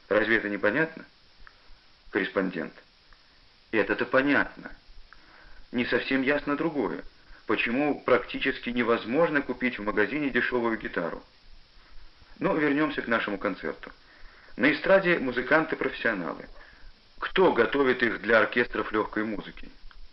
Разве это непонятно? Корреспондент. Это-то понятно. Не совсем ясно другое. Почему практически невозможно купить в магазине дешевую гитару? Но вернемся к нашему концерту. На эстраде музыканты-профессионалы. Кто готовит их для оркестров легкой музыки?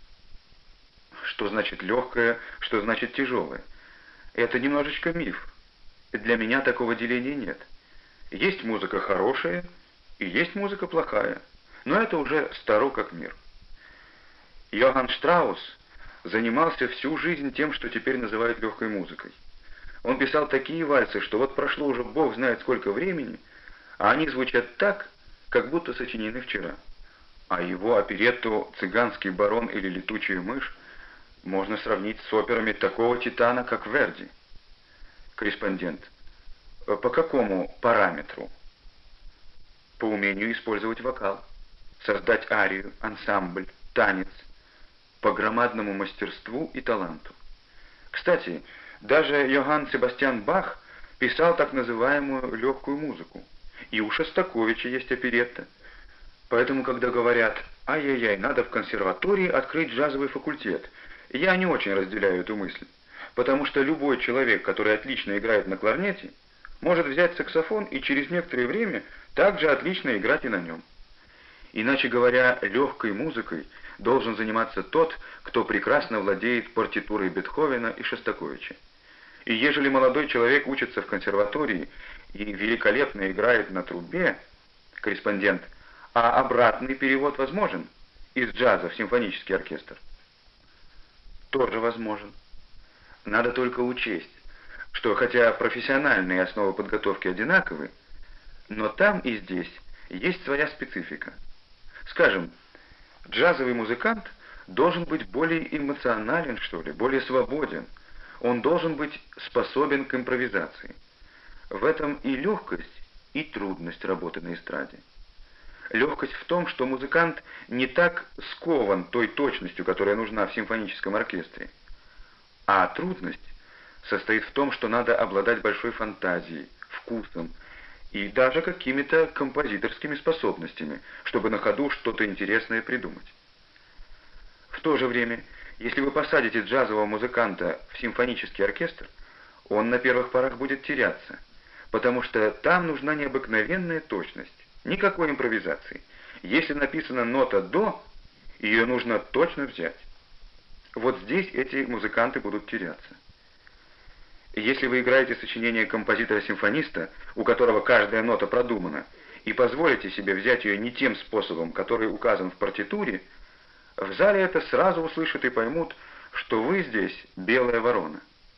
Что значит легкое, что значит тяжелое? Это немножечко миф. Для меня такого деления нет. Есть музыка хорошая и есть музыка плохая. Но это уже старо как мир. Йоганн Штраус занимался всю жизнь тем, что теперь называют легкой музыкой. Он писал такие вальсы, что вот прошло уже бог знает сколько времени, а они звучат так, как будто сочинены вчера. А его оперетту «Цыганский барон» или «Летучая мышь» можно сравнить с операми такого титана, как Верди. Корреспондент. По какому параметру? По умению использовать вокал, создать арию, ансамбль, танец, по громадному мастерству и таланту. Кстати, даже Йоганн Себастьян Бах писал так называемую легкую музыку. И у Шостаковича есть оперетта. Поэтому, когда говорят «Ай-яй-яй, надо в консерватории открыть джазовый факультет», я не очень разделяю эту мысль. Потому что любой человек, который отлично играет на кларнете, может взять саксофон и через некоторое время также отлично играть и на нем. Иначе говоря, легкой музыкой должен заниматься тот, кто прекрасно владеет партитурой Бетховена и Шостаковича. И ежели молодой человек учится в консерватории и великолепно играет на трубе, корреспондент, а обратный перевод возможен из джаза в симфонический оркестр? Тоже возможен. Надо только учесть, что хотя профессиональные основы подготовки одинаковы, но там и здесь есть своя специфика. Скажем, джазовый музыкант должен быть более эмоционален, что ли, более свободен. Он должен быть способен к импровизации. В этом и легкость, и трудность работы на эстраде. Легкость в том, что музыкант не так скован той точностью, которая нужна в симфоническом оркестре. А трудность состоит в том, что надо обладать большой фантазией, вкусом и даже какими-то композиторскими способностями, чтобы на ходу что-то интересное придумать. В то же время, если вы посадите джазового музыканта в симфонический оркестр, он на первых порах будет теряться, потому что там нужна необыкновенная точность, никакой импровизации. Если написана нота «до», ее нужно точно взять. Вот здесь эти музыканты будут теряться. Если вы играете сочинение композитора-симфониста, у которого каждая нота продумана, и позволите себе взять ее не тем способом, который указан в партитуре, в зале это сразу услышат и поймут, что вы здесь белая ворона.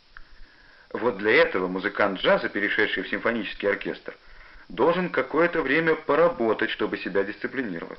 Вот для этого музыкант джаза, перешедший в симфонический оркестр, должен какое-то время поработать, чтобы себя дисциплинировать.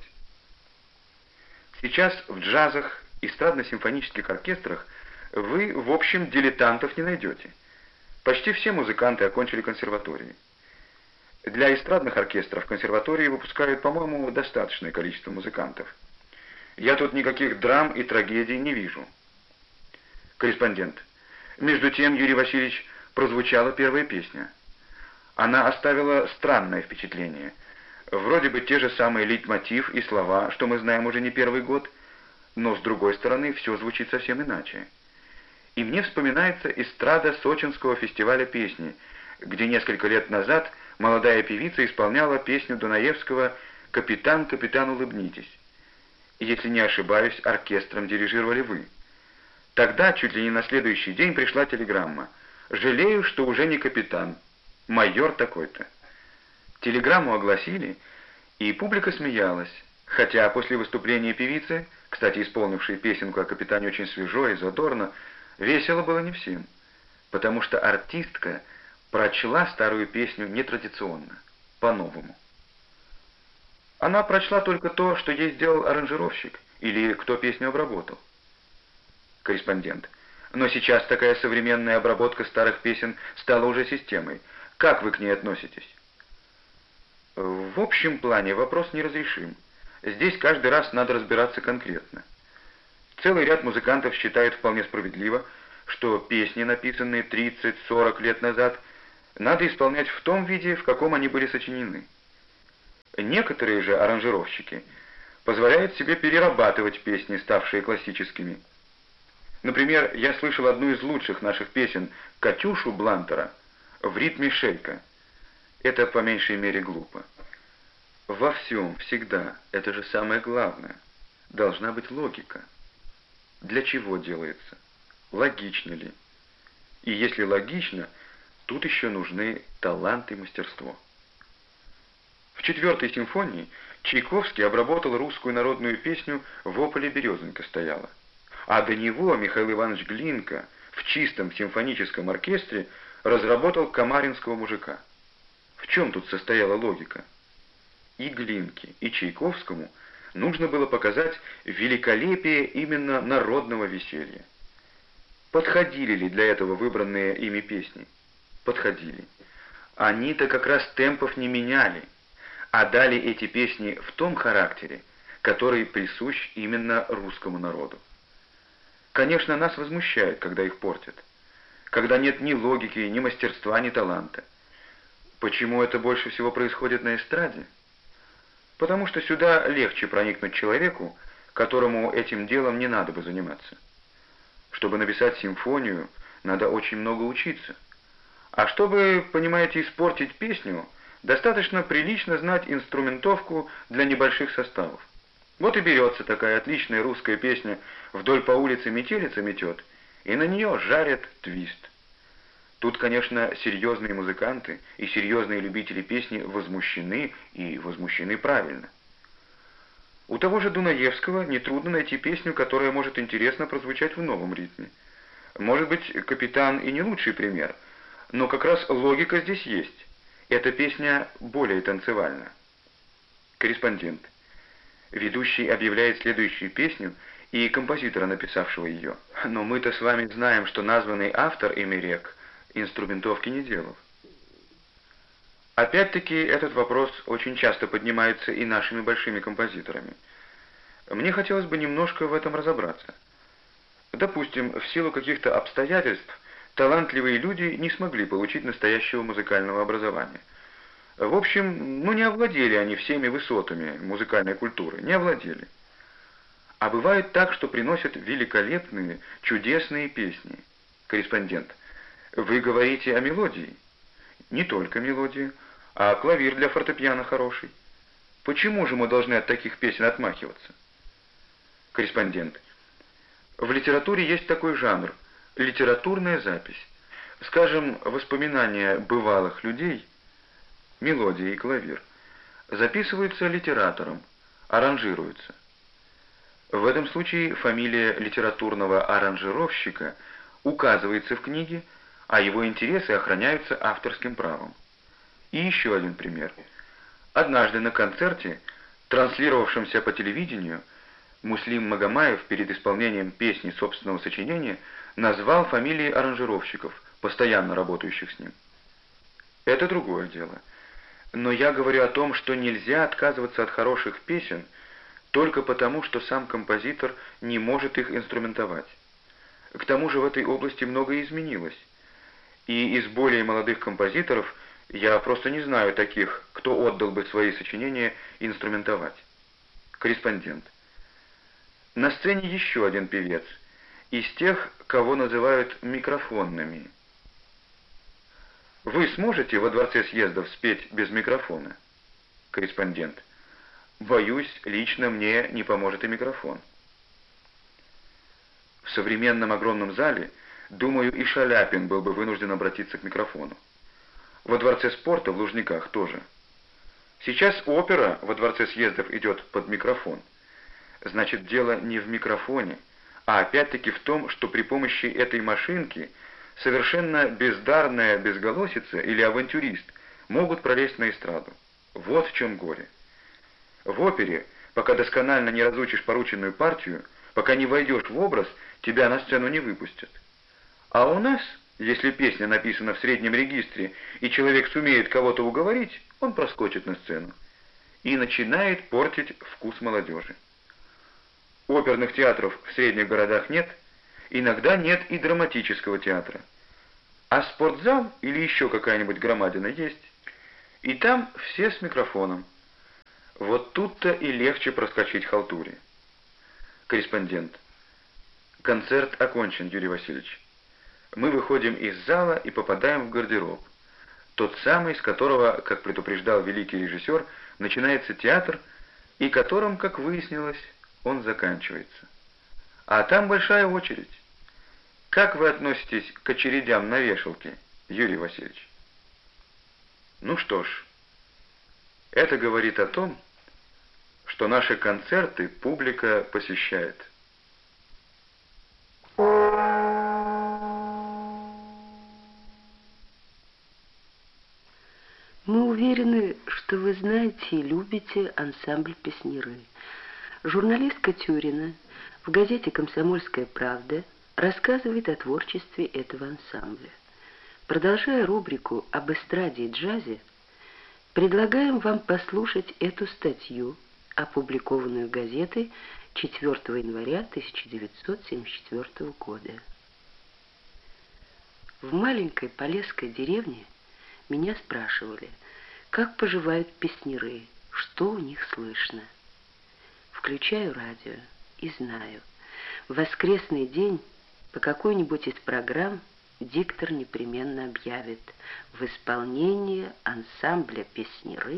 Сейчас в джазах, эстрадно-симфонических оркестрах вы, в общем, дилетантов не найдете. Почти все музыканты окончили консерватории. Для эстрадных оркестров консерватории выпускают, по-моему, достаточное количество музыкантов. Я тут никаких драм и трагедий не вижу. Корреспондент. Между тем, Юрий Васильевич, прозвучала первая песня. Она оставила странное впечатление. Вроде бы те же самые лейтмотив и слова, что мы знаем уже не первый год, но с другой стороны все звучит совсем иначе. И мне вспоминается эстрада Сочинского фестиваля песни, где несколько лет назад молодая певица исполняла песню Дунаевского «Капитан, капитан, улыбнитесь». Если не ошибаюсь, оркестром дирижировали вы. Тогда, чуть ли не на следующий день, пришла телеграмма: «Жалею, что уже не капитан, майор такой-то». Телеграмму огласили, и публика смеялась, хотя после выступления певицы, кстати, исполнившей песенку о капитане очень свежо и задорно, весело было не всем, потому что артистка прочла старую песню нетрадиционно, по-новому. Она прочла только то, что ей сделал аранжировщик, или кто песню обработал. Корреспондент. Но сейчас такая современная обработка старых песен стала уже системой. Как вы к ней относитесь? В общем плане вопрос неразрешим. Здесь каждый раз надо разбираться конкретно. Целый ряд музыкантов считает вполне справедливо, что песни, написанные 30-40 лет назад, надо исполнять в том виде, в каком они были сочинены. Некоторые же аранжировщики позволяют себе перерабатывать песни, ставшие классическими. Например, я слышал одну из лучших наших песен «Катюшу» Блантера в ритме шейка. Это по меньшей мере глупо. Во всем, всегда, это же самое главное. Должна быть логика. Для чего делается? Логично ли? И если логично, тут еще нужны талант и мастерство. В 4-й симфонии Чайковский обработал русскую народную песню «В ополе березонька стояла». А до него Михаил Иванович Глинка в чистом симфоническом оркестре разработал «Камаринского мужика». В чем тут состояла логика? И Глинке, и Чайковскому нужно было показать великолепие именно народного веселья. Подходили ли для этого выбранные ими песни? Подходили. Они-то как раз темпов не меняли, а дали эти песни в том характере, который присущ именно русскому народу. Конечно, нас возмущает, когда их портят, когда нет ни логики, ни мастерства, ни таланта. Почему это больше всего происходит на эстраде? Потому что сюда легче проникнуть человеку, которому этим делом не надо бы заниматься. Чтобы написать симфонию, надо очень много учиться. А чтобы, понимаете, испортить песню, достаточно прилично знать инструментовку для небольших составов. Вот и берется такая отличная русская песня «Вдоль по улице метелица метет», и на нее жарят твист. Тут, конечно, серьезные музыканты и серьезные любители песни возмущены, и возмущены правильно. У того же Дунаевского нетрудно найти песню, которая может интересно прозвучать в новом ритме. Может быть, «Капитан» и не лучший пример, но как раз логика здесь есть. Эта песня более танцевальна. Корреспондент. Ведущий объявляет следующую песню и композитора, написавшего ее. Но мы-то с вами знаем, что названный автор ими рек инструментовки не делал. Опять-таки, этот вопрос очень часто поднимается и нашими большими композиторами. Мне хотелось бы немножко в этом разобраться. Допустим, в силу каких-то обстоятельств талантливые люди не смогли получить настоящего музыкального образования. В общем, не овладели они всеми высотами музыкальной культуры, не овладели. А бывает так, что приносят великолепные, чудесные песни. Корреспондент. Вы говорите о мелодии? Не только мелодии, а клавир для фортепиано хороший. Почему же мы должны от таких песен отмахиваться? Корреспондент. В литературе есть такой жанр – литературная запись. Скажем, воспоминания бывалых людей, мелодия и клавир, записываются литератором, аранжируются. В этом случае фамилия литературного аранжировщика указывается в книге, а его интересы охраняются авторским правом. И еще один пример. Однажды на концерте, транслировавшемся по телевидению, Муслим Магомаев перед исполнением песни собственного сочинения назвал фамилии аранжировщиков, постоянно работающих с ним. Это другое дело. Но я говорю о том, что нельзя отказываться от хороших песен только потому, что сам композитор не может их инструментовать. К тому же в этой области многое изменилось. И из более молодых композиторов я просто не знаю таких, кто отдал бы свои сочинения инструментовать. Корреспондент. На сцене еще один певец, из тех, кого называют микрофонными. Вы сможете во Дворце съездов спеть без микрофона? Корреспондент. Боюсь, лично мне не поможет и микрофон. В современном огромном зале, думаю, и Шаляпин был бы вынужден обратиться к микрофону. Во Дворце спорта в Лужниках тоже. Сейчас опера во Дворце съездов идет под микрофон. Значит, дело не в микрофоне, а опять-таки в том, что при помощи этой машинки совершенно бездарная безголосица или авантюрист могут пролезть на эстраду. Вот в чем горе. В опере, пока досконально не разучишь порученную партию, пока не войдешь в образ, тебя на сцену не выпустят. А у нас, если песня написана в среднем регистре, и человек сумеет кого-то уговорить, он проскочит на сцену и начинает портить вкус молодежи. Оперных театров в средних городах нет, иногда нет и драматического театра. А спортзал или еще какая-нибудь громадина есть, и там все с микрофоном. Вот тут-то и легче проскочить халтуре. Корреспондент. Концерт окончен, Юрий Васильевич. Мы выходим из зала и попадаем в гардероб. Тот самый, с которого, как предупреждал великий режиссер, начинается театр, и которым, как выяснилось, он заканчивается. А там большая очередь. Как вы относитесь к очередям на вешалке, Юрий Васильевич? Ну что ж, это говорит о том, что наши концерты публика посещает. Мы уверены, что вы знаете и любите ансамбль «Песняры». Журналистка Тюрина в газете «Комсомольская правда» рассказывает о творчестве этого ансамбля. Продолжая рубрику об эстраде и джазе, предлагаем вам послушать эту статью, опубликованную газетой 4 января 1974 года. В маленькой полесской деревне меня спрашивали, как поживают песняры, что у них слышно. Включаю радио и знаю, в воскресный день по какой-нибудь из программ диктор непременно объявит: в исполнении ансамбля «Песняры».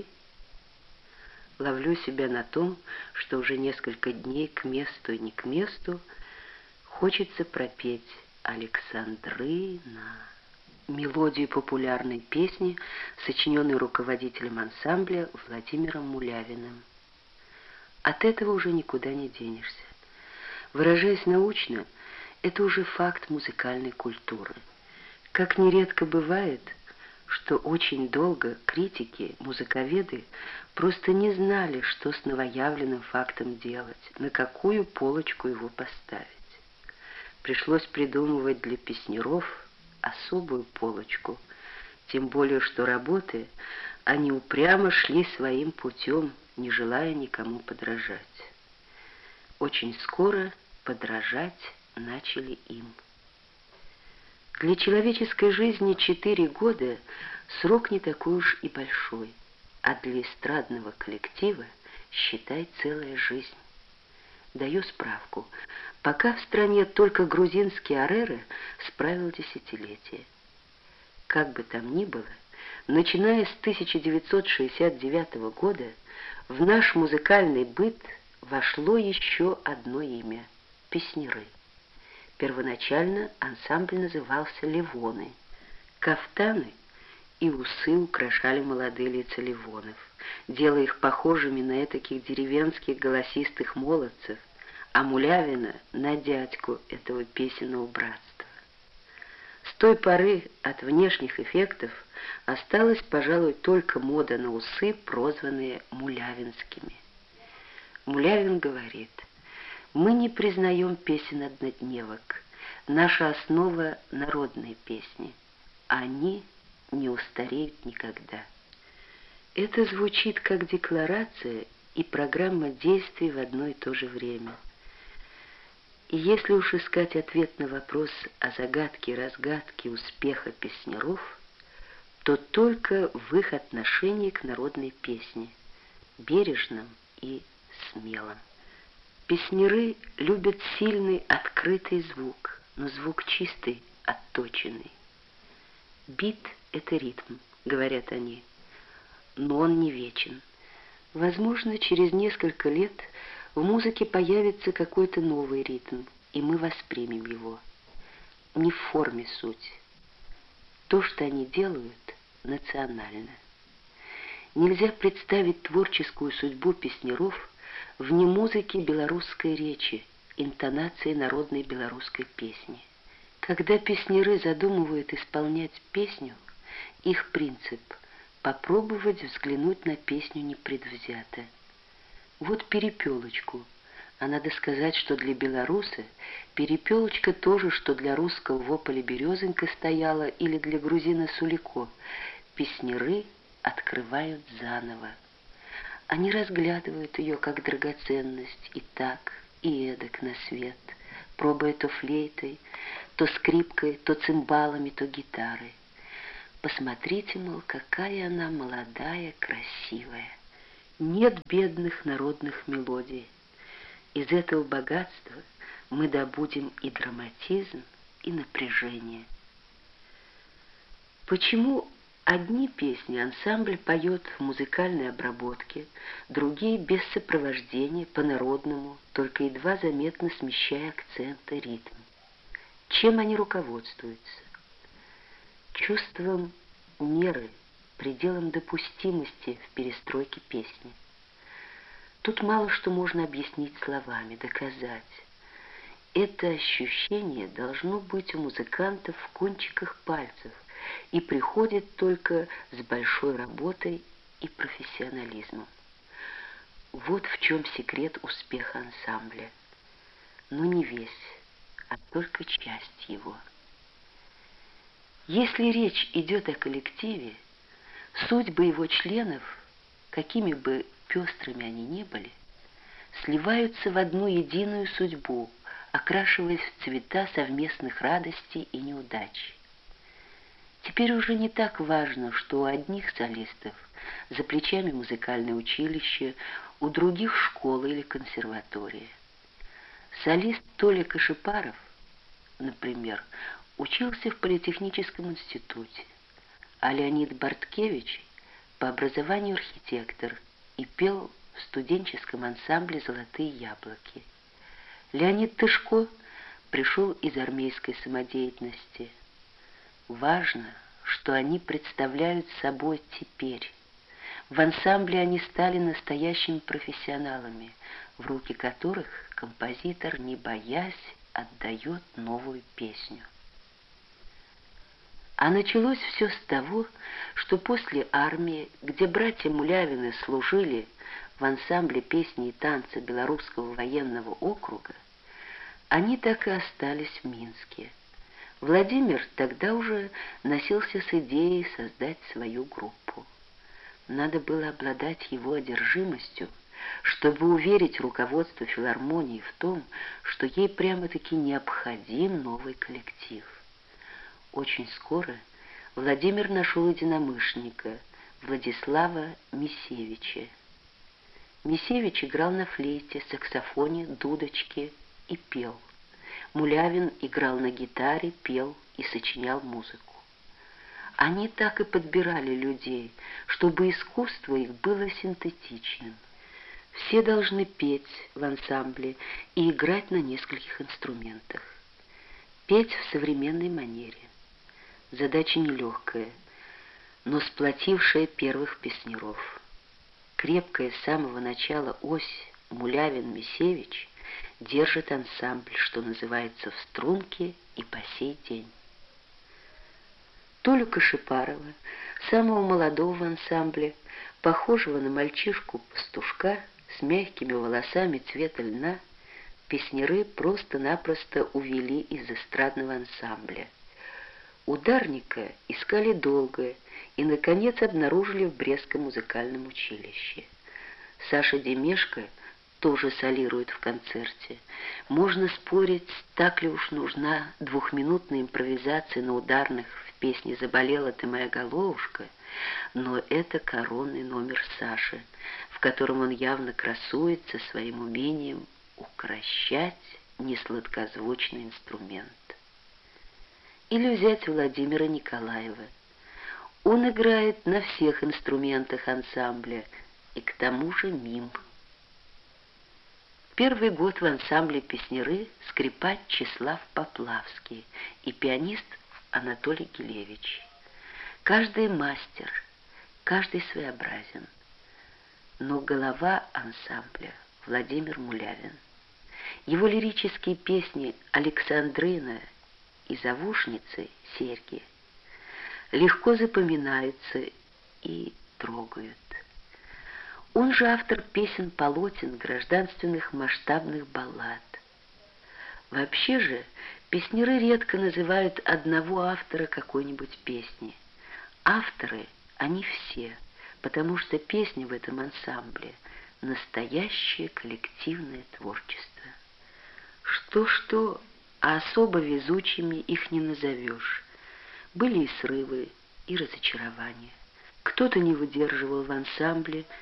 Ловлю себя на том, что уже несколько дней к месту и не к месту хочется пропеть «Александрына», мелодию популярной песни, сочиненной руководителем ансамбля Владимиром Мулявиным. От этого уже никуда не денешься. Выражаясь научно, это уже факт музыкальной культуры. Как нередко бывает, что очень долго критики, музыковеды просто не знали, что с новоявленным фактом делать, на какую полочку его поставить. Пришлось придумывать для песняров особую полочку, тем более что работы они упрямо шли своим путем, не желая никому подражать. Очень скоро подражать начали им. Для человеческой жизни 4 года срок не такой уж и большой, а для эстрадного коллектива, считай, целая жизнь. Даю справку. Пока в стране только грузинские ареры справил десятилетие. Как бы там ни было, начиная с 1969 года в наш музыкальный быт вошло еще одно имя — песняры. Первоначально ансамбль назывался «Ливоны». Кафтаны и усы украшали молодые лица ливонов, делая их похожими на этаких деревенских голосистых молодцев, а Мулявина — на дядьку этого песенного братства. С той поры от внешних эффектов осталась, пожалуй, только мода на усы, прозванные мулявинскими. Мулявин говорит: «Мы не признаем песен однодневок. Наша основа — народные песни. Они не устареют никогда». Это звучит как декларация и программа действий в одно и то же время. И если уж искать ответ на вопрос о загадке и разгадке успеха песняров, то только в их отношении к народной песне, бережном и смелом. Песняры любят сильный, открытый звук, но звук чистый, отточенный. Бит — это ритм, говорят они, но он не вечен. Возможно, через несколько лет в музыке появится какой-то новый ритм, и мы воспримем его. Не в форме суть. То, что они делают, национально. Нельзя представить творческую судьбу песняров вне музыки белорусской речи, интонации народной белорусской песни. Когда песняры задумывают исполнять песню, их принцип — попробовать взглянуть на песню непредвзято. Вот перепелочку, а надо сказать, что для белоруса перепелочка тоже, что для русского в ополе березонька стояла или для грузина сулико. Песняры открывают заново. Они разглядывают ее как драгоценность и так, и эдак на свет, пробуя то флейтой, то скрипкой, то цимбалами, то гитарой. Посмотрите, мол, какая она молодая, красивая. Нет бедных народных мелодий. Из этого богатства мы добудем и драматизм, и напряжение. Почему одни песни ансамбль поет в музыкальной обработке, другие без сопровождения, по-народному, только едва заметно смещая акцент и ритм? Чем они руководствуются? Чувством меры, пределом допустимости в перестройке песни. Тут мало что можно объяснить словами, доказать. Это ощущение должно быть у музыкантов в кончиках пальцев и приходит только с большой работой и профессионализмом. Вот в чем секрет успеха ансамбля. Но не весь, а только часть его. Если речь идет о коллективе, судьбы его членов, какими бы пестрыми они ни были, сливаются в одну единую судьбу, окрашиваясь в цвета совместных радостей и неудач. Теперь уже не так важно, что у одних солистов за плечами музыкальное училище, у других школа или консерватория. Солист Толя Кашипаров, например, учился в политехническом институте, а Леонид Барткевич по образованию архитектор и пел в студенческом ансамбле «Золотые яблоки». Леонид Тышко пришел из армейской самодеятельности. Важно, что они представляют собой теперь. В ансамбле они стали настоящими профессионалами, в руки которых композитор, не боясь, отдает новую песню. А началось все с того, что после армии, где братья Мулявины служили в ансамбле песни и танца Белорусского военного округа, они так и остались в Минске. Владимир тогда уже носился с идеей создать свою группу. Надо было обладать его одержимостью, чтобы уверить руководство филармонии в том, что ей прямо-таки необходим новый коллектив. Очень скоро Владимир нашел единомышленника, Владислава Мисевича. Мисевич играл на флейте, саксофоне, дудочке и пел. Мулявин играл на гитаре, пел и сочинял музыку. Они так и подбирали людей, чтобы искусство их было синтетичным. Все должны петь в ансамбле и играть на нескольких инструментах. Петь в современной манере. Задача нелегкая, но сплотившая первых песняров. Крепкая с самого начала ось Мулявин-Мисевич держит ансамбль, что называется, в струнке и по сей день. Толю Кашипарова, самого молодого в ансамбле, похожего на мальчишку-пастушка с мягкими волосами цвета льна, песняры просто-напросто увели из эстрадного ансамбля. Ударника искали долго и, наконец, обнаружили в Брестском музыкальном училище. Саша Демешко тоже солирует в концерте. Можно спорить, так ли уж нужна двухминутная импровизация на ударных в песне «Заболела ты, моя головушка», но это коронный номер Саши, в котором он явно красуется своим умением укрощать несладкозвучный инструмент. Или взять Владимира Николаева. Он играет на всех инструментах ансамбля, и к тому же мим. Первый год в ансамбле песняры скрипач Числав Поплавский и пианист Анатолий Гилевич. Каждый мастер, каждый своеобразен. Но голова ансамбля Владимир Мулявин. Его лирические песни «Александрина» и «Завушницы» серьги легко запоминаются и трогают. Он же автор песен полотен, гражданственных масштабных баллад. Вообще же песняры редко называют одного автора какой-нибудь песни. Авторы они все, потому что песни в этом ансамбле — настоящее коллективное творчество. Что-что, а особо везучими их не назовешь. Были и срывы, и разочарования. Кто-то не выдерживал в ансамбле,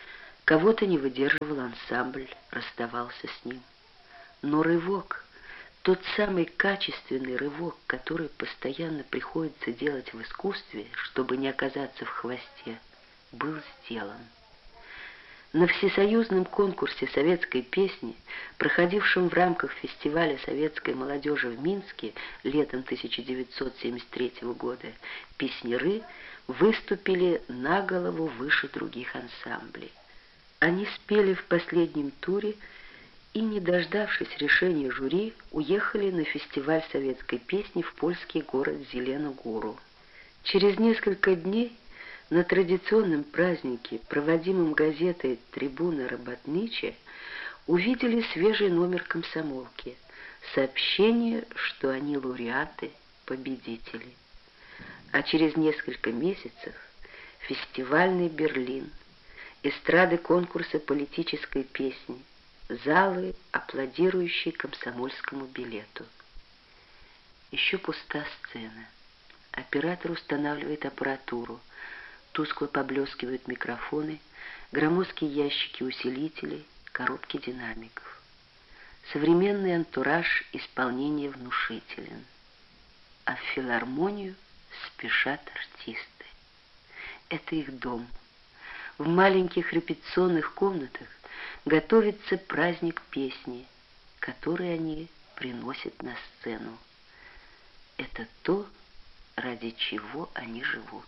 Кого-то не выдерживал ансамбль, расставался с ним. Но рывок, тот самый качественный рывок, который постоянно приходится делать в искусстве, чтобы не оказаться в хвосте, был сделан. На всесоюзном конкурсе советской песни, проходившем в рамках фестиваля советской молодежи в Минске летом 1973 года, песняры выступили на голову выше других ансамблей. Они спели в последнем туре и, не дождавшись решения жюри, уехали на фестиваль советской песни в польский город Зелену-Гору. Через несколько дней на традиционном празднике, проводимом газетой «Трибуна Работниче», увидели свежий номер «Комсомолки», сообщение, что они лауреаты, победители. А через несколько месяцев фестивальный Берлин, эстрады конкурса политической песни, залы, аплодирующие комсомольскому билету. Еще пуста сцена. Оператор устанавливает аппаратуру. Тускло поблескивают микрофоны, громоздкие ящики усилителей, коробки динамиков. Современный антураж исполнения внушителен. А в филармонию спешат артисты. Это их дом. В маленьких репетиционных комнатах готовится праздник песни, который они приносят на сцену. Это то, ради чего они живут.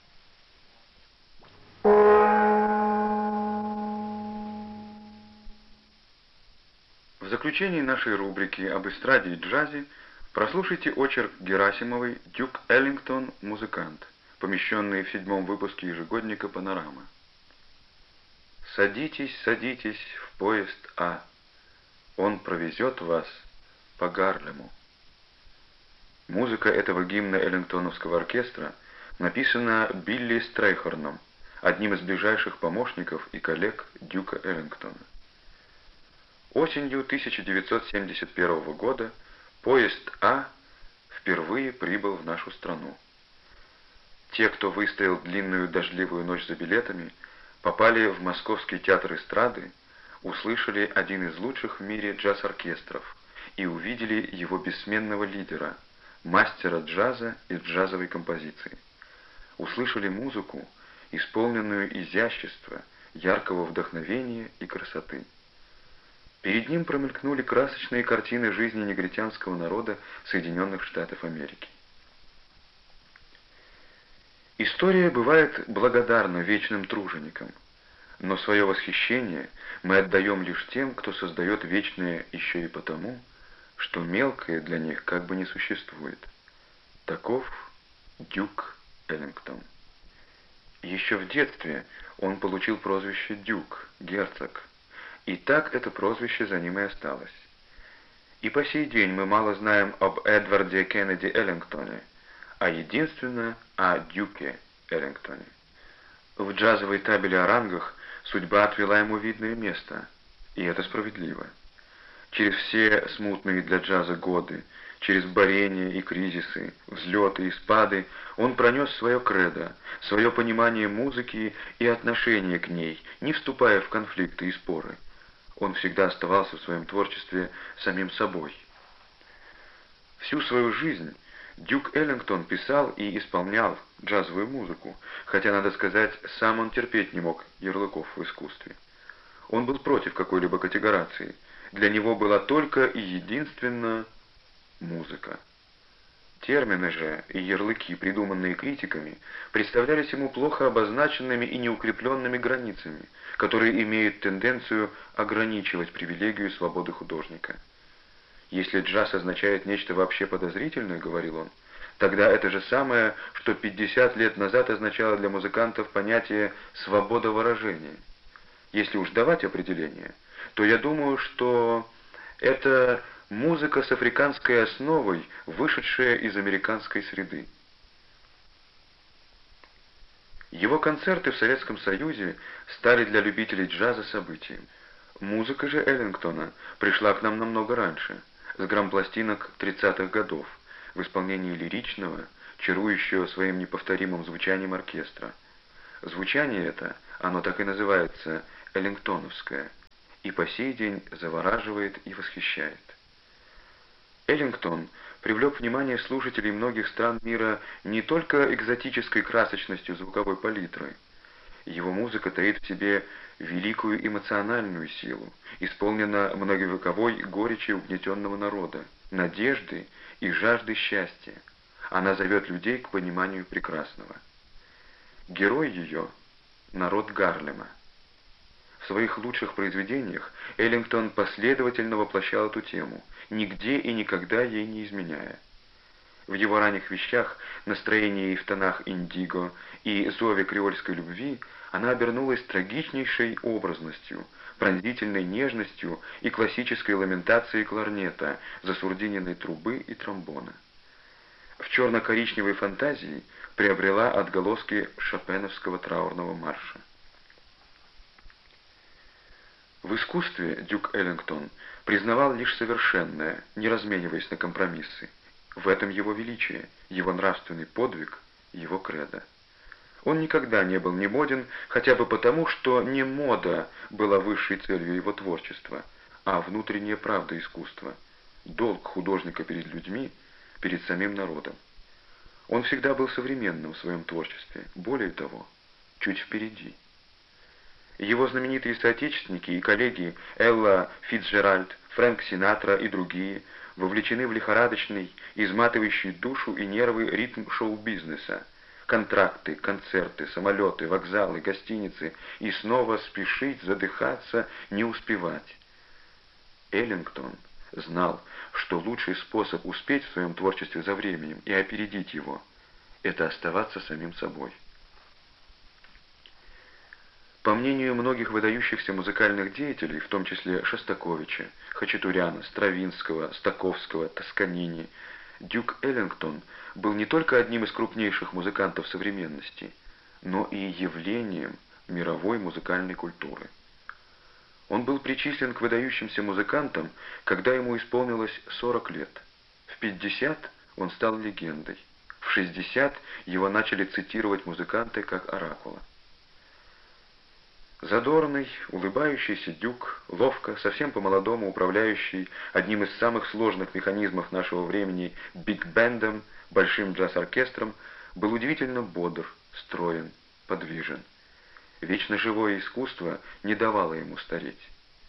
В заключении нашей рубрики об эстраде и джазе прослушайте очерк Герасимовой «Дюк Эллингтон. Музыкант», помещенный в 7-м выпуске ежегодника «Панорама». Садитесь, садитесь в поезд А. Он провезет вас по Гарлему. Музыка этого гимна Эллингтоновского оркестра написана Билли Стрейхорном, одним из ближайших помощников и коллег Дюка Эллингтона. Осенью 1971 года поезд А впервые прибыл в нашу страну. Те, кто выстоял длинную дождливую ночь за билетами, попали в Московский театр эстрады, услышали один из лучших в мире джаз-оркестров и увидели его бессменного лидера, мастера джаза и джазовой композиции. Услышали музыку, исполненную изящества, яркого вдохновения и красоты. Перед ним промелькнули красочные картины жизни негритянского народа Соединенных Штатов Америки. История бывает благодарна вечным труженикам, но свое восхищение мы отдаем лишь тем, кто создает вечное еще и потому, что мелкое для них как бы не существует. Таков Дюк Эллингтон. Еще в детстве он получил прозвище Дюк, герцог, и так это прозвище за ним и осталось. И по сей день мы мало знаем об Эдварде Кеннеди Эллингтоне, а единственно о Дюке Эллингтоне. В джазовой табели о рангах судьба отвела ему видное место, и это справедливо. Через все смутные для джаза годы, через борения и кризисы, взлеты и спады, он пронес свое кредо, свое понимание музыки и отношение к ней, не вступая в конфликты и споры. Он всегда оставался в своем творчестве самим собой. Всю свою жизнь Дюк Эллингтон писал и исполнял джазовую музыку, хотя, надо сказать, сам он терпеть не мог ярлыков в искусстве. Он был против какой-либо категорации. Для него была только и единственно музыка. Термины же и ярлыки, придуманные критиками, представлялись ему плохо обозначенными и неукрепленными границами, которые имеют тенденцию ограничивать привилегию свободы художника. «Если джаз означает нечто вообще подозрительное, — говорил он, — тогда это же самое, что 50 лет назад означало для музыкантов понятие «свобода выражения». Если уж давать определение, то я думаю, что это музыка с африканской основой, вышедшая из американской среды». Его концерты в Советском Союзе стали для любителей джаза событием. Музыка же Эллингтона пришла к нам намного раньше, с грампластинок 30-х годов, в исполнении лиричного, чарующего своим неповторимым звучанием оркестра. Звучание это, оно так и называется эллингтоновская, и по сей день завораживает и восхищает. Эллингтон привлек внимание слушателей многих стран мира не только экзотической красочностью звуковой палитры. Его музыка таит в себе великую эмоциональную силу, исполнена многовековой горечью угнетенного народа, надежды и жажды счастья. Она зовет людей к пониманию прекрасного. Герой ее — народ Гарлема. В своих лучших произведениях Эллингтон последовательно воплощал эту тему, нигде и никогда ей не изменяя. В его ранних вещах «Настроение в тонах индиго» и «Зове креольской любви» она обернулась трагичнейшей образностью, пронзительной нежностью и классической ламентацией кларнета, засурдиненной трубы и тромбона. В черно-коричневой фантазии приобрела отголоски шопеновского траурного марша. В искусстве дюк Эллингтон признавал лишь совершенное, не размениваясь на компромиссы. В этом его величие, его нравственный подвиг, его кредо. Он никогда не был не моден, хотя бы потому, что не мода была высшей целью его творчества, а внутренняя правда искусства, долг художника перед людьми, перед самим народом. Он всегда был современным в своем творчестве, более того, чуть впереди. Его знаменитые соотечественники и коллеги Элла Фицджеральд, Фрэнк Синатра и другие вовлечены в лихорадочный, изматывающий душу и нервы ритм шоу-бизнеса. Контракты, концерты, самолеты, вокзалы, гостиницы и снова спешить, задыхаться, не успевать. Эллингтон знал, что лучший способ успеть в своем творчестве за временем и опередить его — это оставаться самим собой. По мнению многих выдающихся музыкальных деятелей, в том числе Шостаковича, Хачатуряна, Стравинского, Стаковского, Тосканини, дюк Эллингтон был не только одним из крупнейших музыкантов современности, но и явлением мировой музыкальной культуры. Он был причислен к выдающимся музыкантам, когда ему исполнилось 40 лет. В 50 он стал легендой. В 60 его начали цитировать музыканты как оракула. Задорный, улыбающийся дюк, ловко, совсем по-молодому управляющий одним из самых сложных механизмов нашего времени биг-бендом, большим джаз-оркестром, был удивительно бодр, строен, подвижен. Вечно живое искусство не давало ему стареть.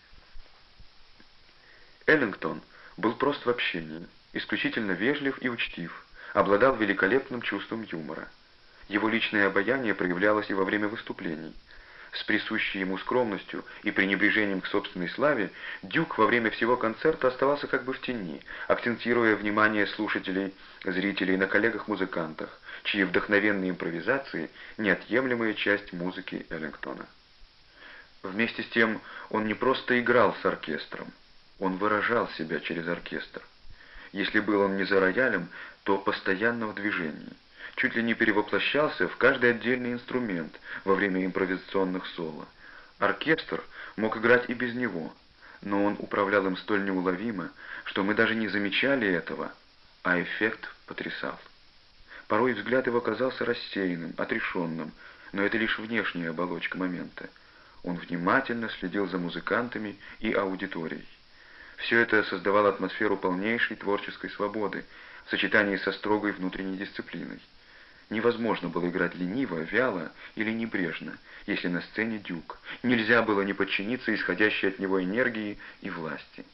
Эллингтон был прост в общении, исключительно вежлив и учтив, обладал великолепным чувством юмора. Его личное обаяние проявлялось и во время выступлений. С присущей ему скромностью и пренебрежением к собственной славе, дюк во время всего концерта оставался как бы в тени, акцентируя внимание слушателей, зрителей на коллегах-музыкантах, чьи вдохновенные импровизации — неотъемлемая часть музыки Эллингтона. Вместе с тем он не просто играл с оркестром, он выражал себя через оркестр. Если был он не за роялем, то постоянно в движении. Чуть ли не перевоплощался в каждый отдельный инструмент во время импровизационных соло. Оркестр мог играть и без него, но он управлял им столь неуловимо, что мы даже не замечали этого, а эффект потрясал. Порой взгляд его казался рассеянным, отрешенным, но это лишь внешняя оболочка момента. Он внимательно следил за музыкантами и аудиторией. Все это создавало атмосферу полнейшей творческой свободы в сочетании со строгой внутренней дисциплиной. Невозможно было играть лениво, вяло или небрежно, если на сцене дюк. Нельзя было не подчиниться исходящей от него энергии и власти.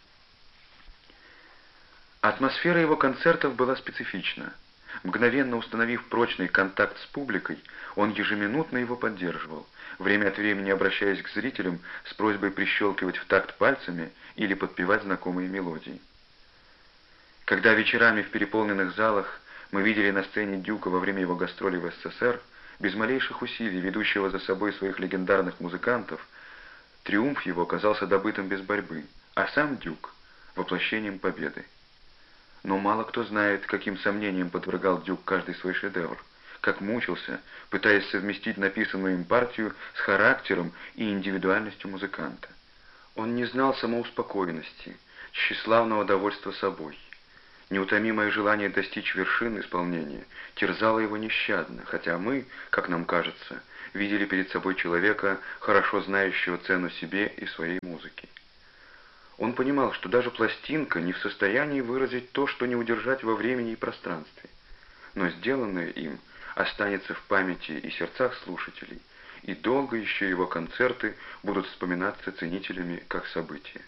Атмосфера его концертов была специфична. Мгновенно установив прочный контакт с публикой, он ежеминутно его поддерживал, время от времени обращаясь к зрителям с просьбой прищелкивать в такт пальцами или подпевать знакомые мелодии. Когда вечерами в переполненных залах мы видели на сцене дюка во время его гастролей в СССР, без малейших усилий, ведущего за собой своих легендарных музыкантов, триумф его казался добытым без борьбы, а сам дюк — воплощением победы. Но мало кто знает, каким сомнениям подвергал дюк каждый свой шедевр, как мучился, пытаясь совместить написанную им партию с характером и индивидуальностью музыканта. Он не знал самоуспокоенности, тщеславного довольства собой. Неутомимое желание достичь вершин исполнения терзало его нещадно, хотя мы, как нам кажется, видели перед собой человека, хорошо знающего цену себе и своей музыке. Он понимал, что даже пластинка не в состоянии выразить то, что не удержать во времени и пространстве, но сделанное им останется в памяти и сердцах слушателей, и долго еще его концерты будут вспоминаться ценителями как событие.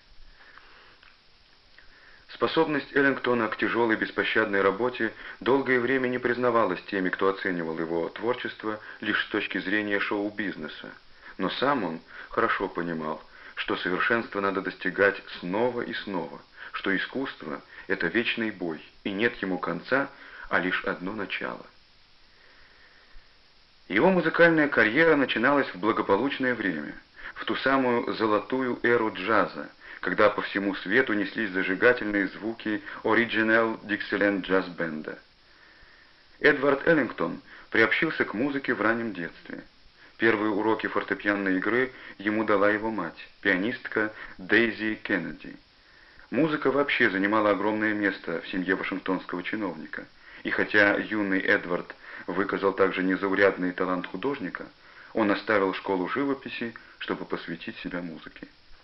Способность Эллингтона к тяжелой беспощадной работе долгое время не признавалась теми, кто оценивал его творчество лишь с точки зрения шоу-бизнеса, но сам он хорошо понимал, что совершенство надо достигать снова и снова, что искусство — это вечный бой, и нет ему конца, а лишь одно начало. Его музыкальная карьера начиналась в благополучное время, в ту самую золотую эру джаза, когда по всему свету неслись зажигательные звуки Original Dixieland Jazz Band. Эдвард Эллингтон приобщился к музыке в раннем детстве. Первые уроки фортепианной игры ему дала его мать, пианистка Дейзи Кеннеди. Музыка вообще занимала огромное место в семье вашингтонского чиновника, и хотя юный Эдвард выказал также незаурядный талант художника, он оставил школу живописи, чтобы посвятить себя музыке.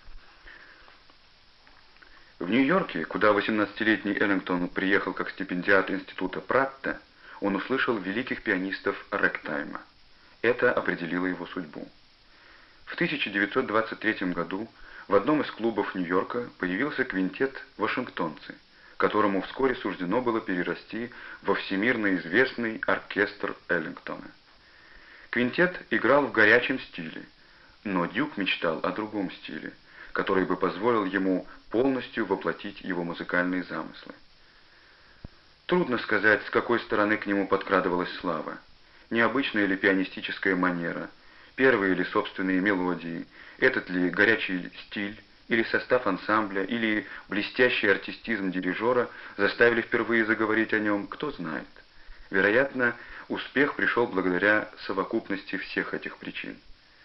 В Нью-Йорке, куда 18-летний Эллингтон приехал как стипендиат института Пратта, он услышал великих пианистов рэктайма. Это определило его судьбу. В 1923 году в одном из клубов Нью-Йорка появился квинтет «Вашингтонцы», которому вскоре суждено было перерасти во всемирно известный оркестр Эллингтона. Квинтет играл в горячем стиле, но Дюк мечтал о другом стиле, который бы позволил ему полностью воплотить его музыкальные замыслы. Трудно сказать, с какой стороны к нему подкрадывалась слава. Необычная ли пианистическая манера, первые ли собственные мелодии, этот ли горячий стиль, или состав ансамбля, или блестящий артистизм дирижера заставили впервые заговорить о нем, кто знает. Вероятно, успех пришел благодаря совокупности всех этих причин.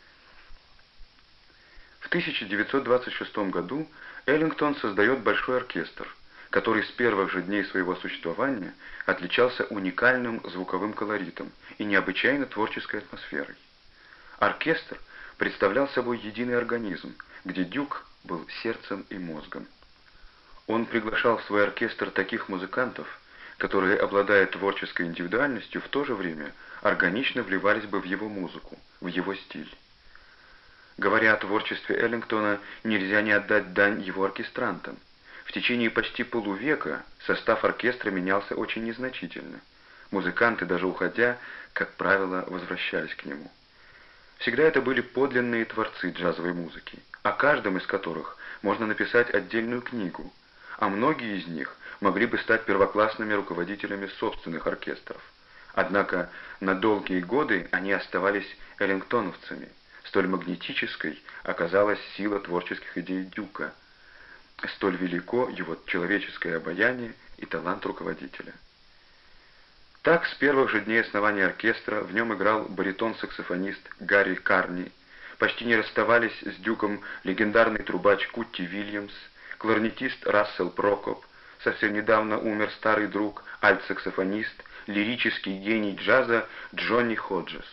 В 1926 году Эллингтон создает большой оркестр, который с первых же дней своего существования отличался уникальным звуковым колоритом и необычайно творческой атмосферой. Оркестр представлял собой единый организм, где Дюк был сердцем и мозгом. Он приглашал в свой оркестр таких музыкантов, которые, обладая творческой индивидуальностью, в то же время органично вливались бы в его музыку, в его стиль. Говоря о творчестве Эллингтона, нельзя не отдать дань его оркестрантам. В течение почти полувека состав оркестра менялся очень незначительно. Музыканты, даже уходя, как правило, возвращались к нему. Всегда это были подлинные творцы джазовой музыки, о каждом из которых можно написать отдельную книгу, а многие из них могли бы стать первоклассными руководителями собственных оркестров. Однако на долгие годы они оставались эллингтоновцами. Столь магнетической оказалась сила творческих идей Дюка. Столь велико его человеческое обаяние и талант руководителя. Так, с первых же дней основания оркестра в нем играл баритон-саксофонист Гарри Карни, почти не расставались с Дюком легендарный трубач Кутти Вильямс, кларнетист Рассел Прокоп, совсем недавно умер старый друг, альт-саксофонист, лирический гений джаза Джонни Ходжес.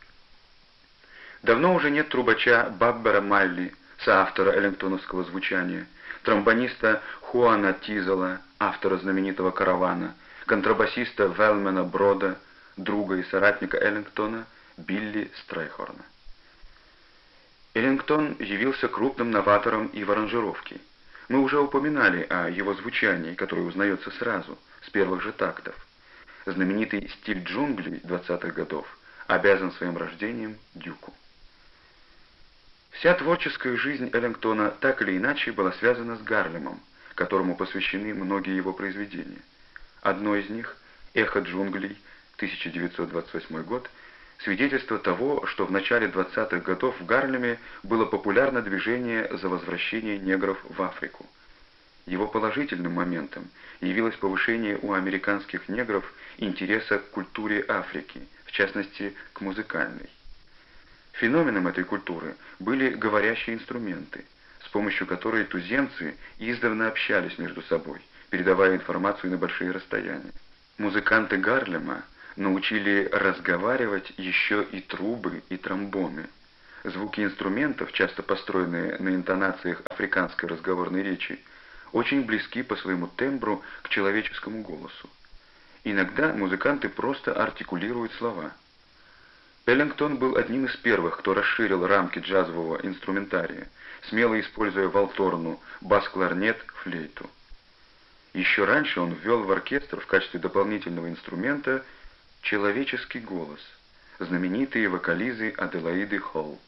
Давно уже нет трубача Баббера Малли, соавтора эллингтоновского звучания, тромбониста Хуана Тизела, автора знаменитого «Каравана», контрабасиста Велмена Брода, друга и соратника Эллингтона Билли Стрейхорна. Эллингтон явился крупным новатором и в аранжировке. Мы уже упоминали о его звучании, которое узнается сразу, с первых же тактов. Знаменитый стиль джунглей 20-х годов обязан своим рождением Дюку. Вся творческая жизнь Эллингтона так или иначе была связана с Гарлемом, которому посвящены многие его произведения. Одно из них, «Эхо джунглей», 1928 год, свидетельство того, что в начале 20-х годов в Гарлеме было популярно движение за возвращение негров в Африку. Его положительным моментом явилось повышение у американских негров интереса к культуре Африки, в частности, к музыкальной. Феноменом этой культуры были говорящие инструменты, с помощью которой туземцы издавна общались между собой, передавая информацию на большие расстояния. Музыканты Гарлема научили разговаривать еще и трубы и тромбоны. Звуки инструментов, часто построенные на интонациях африканской разговорной речи, очень близки по своему тембру к человеческому голосу. Иногда музыканты просто артикулируют слова. Эллингтон был одним из первых, кто расширил рамки джазового инструментария, смело используя валторну, бас-кларнет, флейту. Еще раньше он ввел в оркестр в качестве дополнительного инструмента человеческий голос, знаменитые вокализы Аделаиды Холл.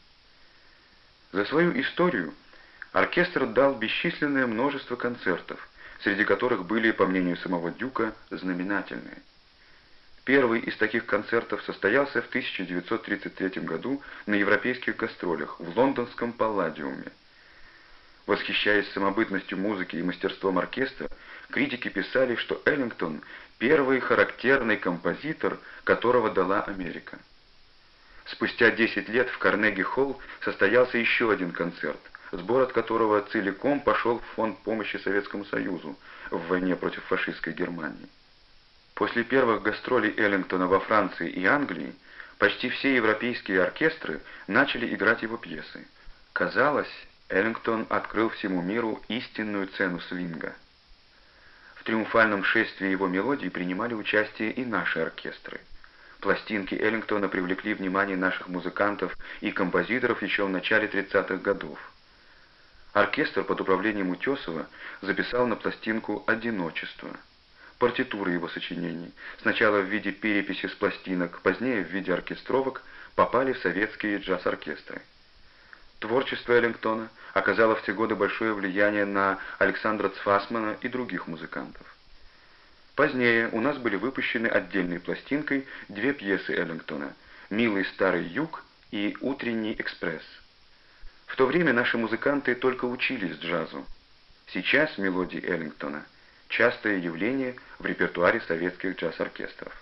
За свою историю оркестр дал бесчисленное множество концертов, среди которых были, по мнению самого Дюка, знаменательные. Первый из таких концертов состоялся в 1933 году на европейских гастролях в лондонском Палладиуме. Восхищаясь самобытностью музыки и мастерством оркестра, критики писали, что Эллингтон – первый характерный композитор, которого дала Америка. Спустя 10 лет в Карнеги-холл состоялся еще один концерт, сбор от которого целиком пошел в фонд помощи Советскому Союзу в войне против фашистской Германии. После первых гастролей Эллингтона во Франции и Англии почти все европейские оркестры начали играть его пьесы. Казалось, Эллингтон открыл всему миру истинную цену свинга. В триумфальном шествии его мелодий принимали участие и наши оркестры. Пластинки Эллингтона привлекли внимание наших музыкантов и композиторов еще в начале 30-х годов. Оркестр под управлением Утесова записал на пластинку «Одиночество». Партитуры его сочинений, сначала в виде переписи с пластинок, позднее в виде оркестровок, попали в советские джаз-оркестры. Творчество Эллингтона оказало в те годы большое влияние на Александра Цфасмана и других музыкантов. Позднее у нас были выпущены отдельной пластинкой две пьесы Эллингтона «Милый старый юг» и «Утренний экспресс». В то время наши музыканты только учились джазу. Сейчас мелодии Эллингтона – частое явление в репертуаре советских джаз-оркестров.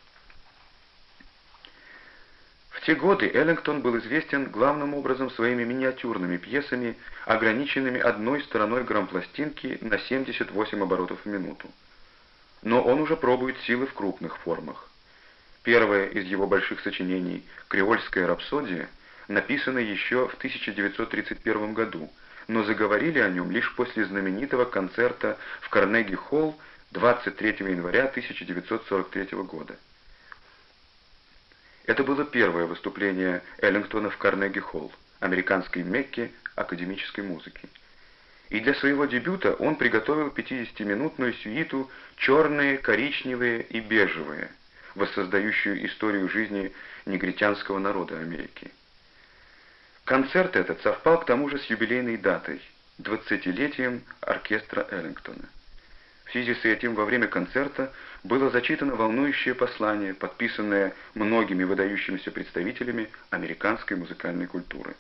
В те годы Эллингтон был известен главным образом своими миниатюрными пьесами, ограниченными одной стороной грампластинки на 78 оборотов в минуту. Но он уже пробует силы в крупных формах. Первое из его больших сочинений «Креольская рапсодия» написано еще в 1931 году, но заговорили о нем лишь после знаменитого концерта в Карнеги-холл 23 января 1943 года. Это было первое выступление Эллингтона в Карнеги-холл, американской Мекке академической музыки. И для своего дебюта он приготовил 50-минутную сюиту «Черные, коричневые и бежевые», воссоздающую историю жизни негритянского народа Америки. Концерт этот совпал к тому же с юбилейной датой – 20-летием оркестра Эллингтона. В связи с этим во время концерта было зачитано волнующее послание, подписанное многими выдающимися представителями американской музыкальной культуры.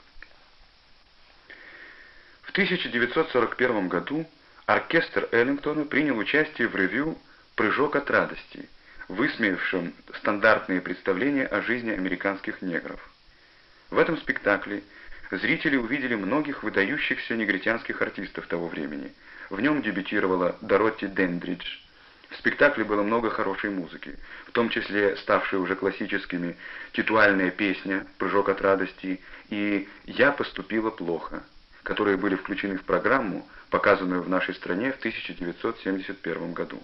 В 1941 году оркестр Эллингтона принял участие в ревью «Прыжок от радости», высмеявшем стандартные представления о жизни американских негров. В этом спектакле зрители увидели многих выдающихся негритянских артистов того времени. В нем дебютировала Доротти Дендридж. В спектакле было много хорошей музыки, в том числе ставшие уже классическими «Титуальная песня», «Прыжок от радости» и «Я поступила плохо», которые были включены в программу, показанную в нашей стране в 1971 году.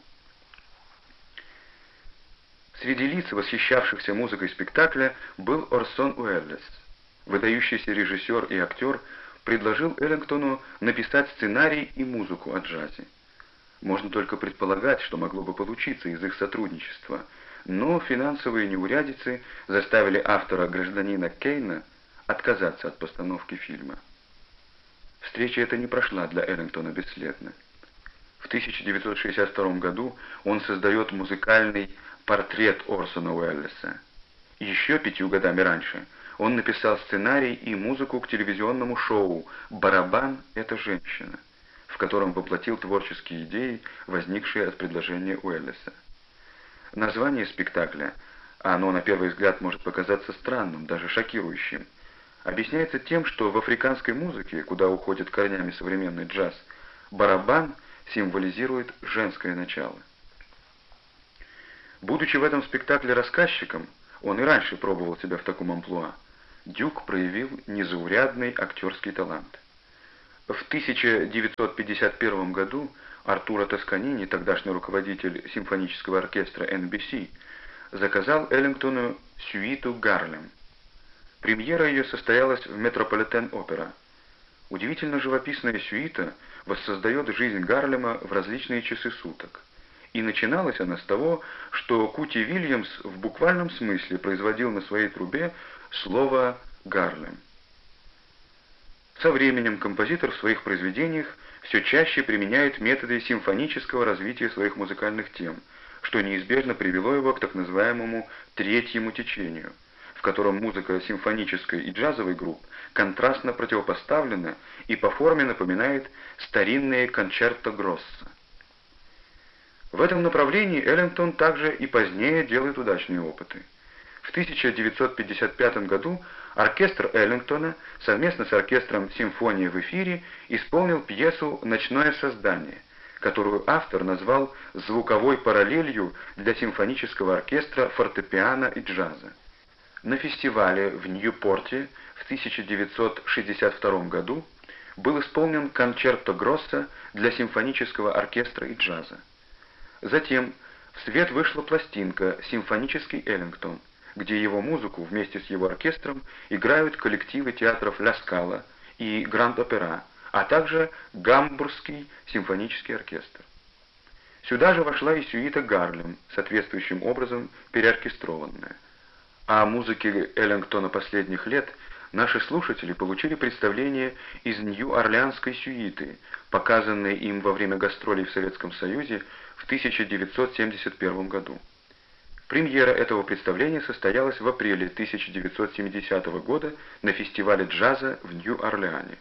Среди лиц, восхищавшихся музыкой спектакля, был Орсон Уэллес. Выдающийся режиссер и актер предложил Эллингтону написать сценарий и музыку о джазе. Можно только предполагать, что могло бы получиться из их сотрудничества, но финансовые неурядицы заставили автора «Гражданина Кейна» отказаться от постановки фильма. Встреча эта не прошла для Эллингтона бесследно. В 1962 году он создает музыкальный «Портрет Орсона Уэллеса». Еще 5 годами раньше он написал сценарий и музыку к телевизионному шоу «Барабан – это женщина», в котором воплотил творческие идеи, возникшие от предложения Уэллеса. Название спектакля, а оно на первый взгляд может показаться странным, даже шокирующим, объясняется тем, что в африканской музыке, куда уходит корнями современный джаз, барабан символизирует женское начало. Будучи в этом спектакле рассказчиком, он и раньше пробовал себя в таком амплуа, Дюк проявил незаурядный актерский талант. В 1951 году Артуро Тосканини, тогдашний руководитель симфонического оркестра NBC, заказал Эллингтону сюиту «Гарлем». Премьера ее состоялась в Метрополитен-опера. Удивительно живописная сюита воссоздает жизнь Гарлема в различные часы суток. И начиналась она с того, что Кути Вильямс в буквальном смысле производил на своей трубе слово «Гарлем». Со временем композитор в своих произведениях все чаще применяет методы симфонического развития своих музыкальных тем, что неизбежно привело его к так называемому третьему течению, в котором музыка симфонической и джазовой групп контрастно противопоставлена и по форме напоминает старинные кончерто гросса. В этом направлении Эллингтон также и позднее делает удачные опыты. В 1955 году оркестр Эллингтона совместно с оркестром «Симфония в эфире» исполнил пьесу «Ночное создание», которую автор назвал звуковой параллелью для симфонического оркестра фортепиано и джаза. На фестивале в Ньюпорте в 1962 году был исполнен кончерто гросса для симфонического оркестра и джаза. Затем в свет вышла пластинка «Симфонический Эллингтон», где его музыку вместе с его оркестром играют коллективы театров Ля Скала и Гранд-Опера, а также Гамбургский симфонический оркестр. Сюда же вошла и сюита «Гарлем», соответствующим образом переоркестрованная. О музыке Эллингтона последних лет наши слушатели получили представление из Нью-Орлеанской сюиты, показанной им во время гастролей в Советском Союзе в 1971 году. Премьера этого представления состоялась в апреле 1970 года на фестивале джаза в Нью-Орлеане.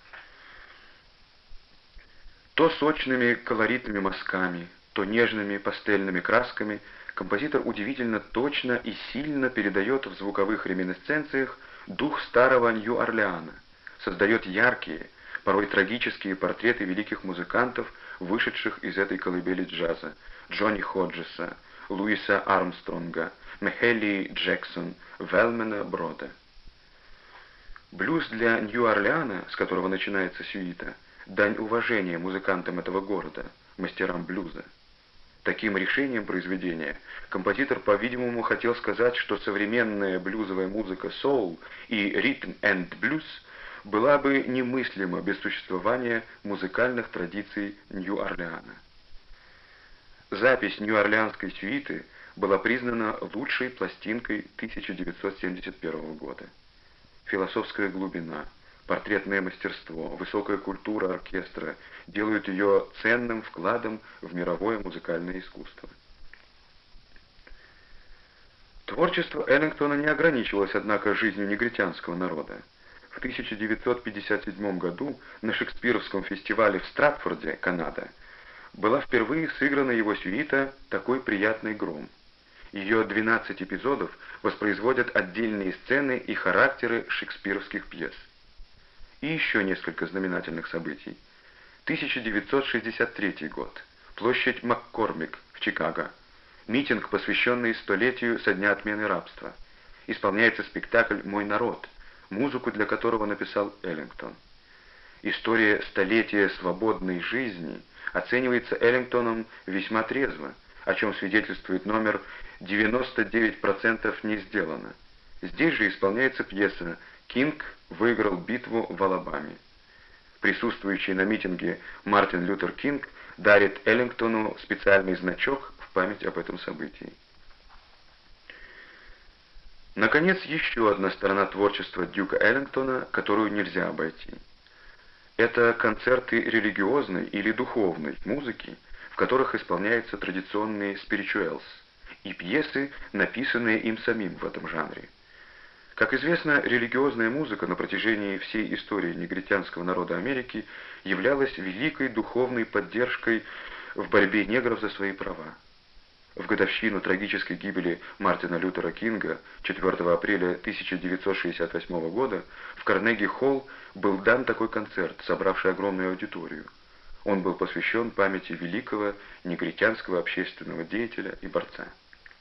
То сочными колоритными мазками, то нежными пастельными красками композитор удивительно точно и сильно передает в звуковых реминисценциях дух старого Нью-Орлеана, создает яркие, порой трагические портреты великих музыкантов, вышедших из этой колыбели джаза: Джонни Ходжеса, Луиса Армстронга, Мехели Джексон, Велмена Брода. Блюз для Нью-Орлеана, с которого начинается сюита, дань уважения музыкантам этого города, мастерам блюза. Таким решением произведения композитор, по-видимому, хотел сказать, что современная блюзовая музыка соул и ритм-энд-блюз была бы немыслима без существования музыкальных традиций Нью-Орлеана. Запись Нью-Орлеанской сюиты была признана лучшей пластинкой 1971 года. Философская глубина, портретное мастерство, высокая культура оркестра делают ее ценным вкладом в мировое музыкальное искусство. Творчество Эллингтона не ограничивалось, однако, жизнью негритянского народа. В 1957 году на Шекспировском фестивале в Стратфорде, Канада, была впервые сыграна его сюита «Такой приятный гром». Ее 12 эпизодов воспроизводят отдельные сцены и характеры шекспировских пьес. И еще несколько знаменательных событий. 1963 год. Площадь Маккормик в Чикаго. Митинг, посвященный столетию со дня отмены рабства. Исполняется спектакль «Мой народ», музыку для которого написал Эллингтон. История столетия свободной жизни оценивается Эллингтоном весьма трезво, о чем свидетельствует номер «99% не сделано». Здесь же исполняется пьеса «Кинг выиграл битву в Алабаме». Присутствующий на митинге Мартин Лютер Кинг дарит Эллингтону специальный значок в память об этом событии. Наконец, еще одна сторона творчества Дюка Эллингтона, которую нельзя обойти. Это концерты религиозной или духовной музыки, в которых исполняются традиционные спиричуэлс, и пьесы, написанные им самим в этом жанре. Как известно, религиозная музыка на протяжении всей истории негритянского народа Америки являлась великой духовной поддержкой в борьбе негров за свои права. В годовщину трагической гибели Мартина Лютера Кинга 4 апреля 1968 года в Карнеги-холл был дан такой концерт, собравший огромную аудиторию. Он был посвящен памяти великого негритянского общественного деятеля и борца.